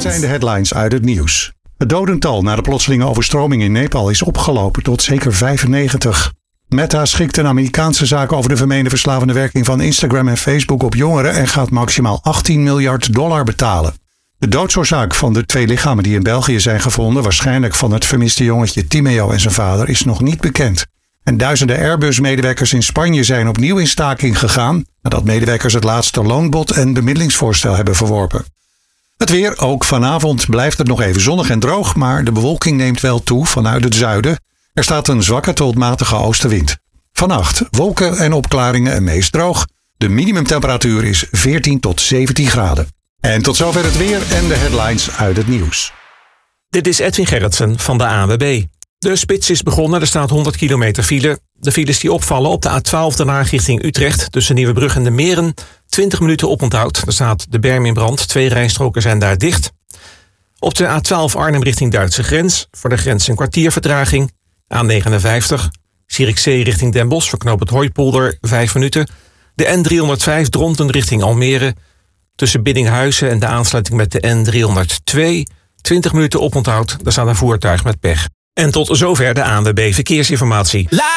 zijn de headlines uit het nieuws. Het dodental na de plotselinge overstroming in Nepal is opgelopen tot zeker 95. Meta schikt een Amerikaanse zaak over de vermeende verslavende werking van Instagram en Facebook op jongeren en gaat maximaal $18 miljard betalen. De doodsoorzaak van de 2 lichamen die in België zijn gevonden, waarschijnlijk van het vermiste jongetje Timeo en zijn vader, is nog niet bekend. En duizenden Airbus-medewerkers in Spanje zijn opnieuw in staking gegaan nadat medewerkers het laatste loonbod en bemiddelingsvoorstel hebben verworpen. Het weer, ook vanavond blijft het nog even zonnig en droog, maar de bewolking neemt wel toe vanuit het zuiden. Er staat een zwakke tot matige oostenwind. Vannacht wolken en opklaringen en meest droog. De minimumtemperatuur is 14 tot 17 graden. En tot zover het weer en de headlines uit het nieuws. Dit is Edwin Gerritsen van de ANWB. De spits is begonnen, er staat 100 kilometer file. De files die opvallen op de A12 Den Haag richting Utrecht tussen Nieuwebrug en de Meren. 20 minuten oponthoud, er staat de berm in brand. 2 rijstroken zijn daar dicht. Op de A12 Arnhem richting Duitse grens. Voor de grens een kwartier vertraging. A59 Zierikzee richting Den Bosch voor knooppunt Hooipolder 5 minuten. De N305 Dronten richting Almere. Tussen Biddinghuizen en de aansluiting met de N302. 20 minuten oponthoud, daar staat een voertuig met pech. En tot zover de ANWB Verkeersinformatie.